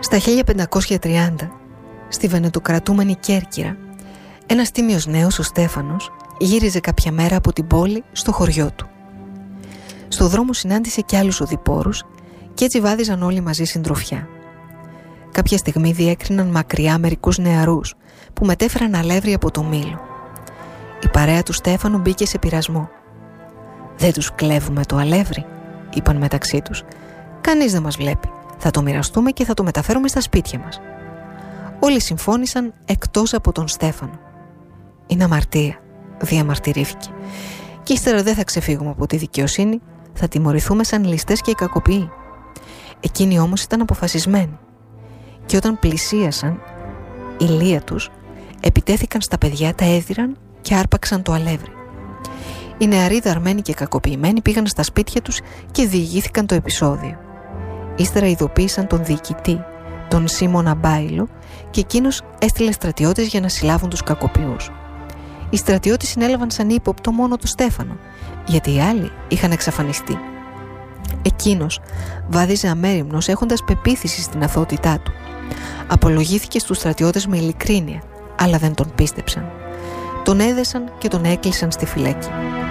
Στα 1530, στη βενετοκρατούμενη Κέρκυρα, ένας τίμιος νέος, ο Στέφανος, γύριζε κάποια μέρα από την πόλη στο χωριό του. Στο δρόμο συνάντησε κι άλλους οδηπόρους και έτσι βάδιζαν όλοι μαζί συντροφιά. Κάποια στιγμή διέκριναν μακριά μερικούς νεαρούς που μετέφεραν αλεύρι από το Μήλο. Η παρέα του Στέφανου μπήκε σε πειρασμό. «Δεν τους κλέβουμε το αλεύρι», είπαν μεταξύ τους. «Κανείς δεν μας βλέπει. Θα το μοιραστούμε και θα το μεταφέρουμε στα σπίτια μας». Όλοι συμφώνησαν εκτός από τον Στέφανο. «Είναι αμαρτία», διαμαρτυρήθηκε. «Και ύστερα δεν θα ξεφύγουμε από τη δικαιοσύνη, θα τιμωρηθούμε σαν ληστές και κακοποιοί». Εκείνοι όμως ήταν αποφασισμένοι. Και όταν πλησίασαν, η λία τους επιτέθηκαν στα παιδιά, τα έδιραν και άρπαξαν το αλεύρι. Οι νεαροί, δαρμένοι και κακοποιημένοι, πήγαν στα σπίτια τους και διηγήθηκαν το επεισόδιο. Ύστερα ειδοποίησαν τον διοικητή, τον Σίμωνα Μπάιλο, και εκείνος έστειλε στρατιώτες για να συλλάβουν τους κακοποιούς. Οι στρατιώτες συνέλαβαν σαν ύποπτο μόνο τον Στέφανο, γιατί οι άλλοι είχαν εξαφανιστεί. Εκείνος βάδιζε αμέριμνος, έχοντας πεποίθηση στην αθωότητά του. Απολογήθηκε στους στρατιώτες με ειλικρίνεια, αλλά δεν τον πίστεψαν. Τον έδεσαν και τον έκλεισαν στη φυλακή.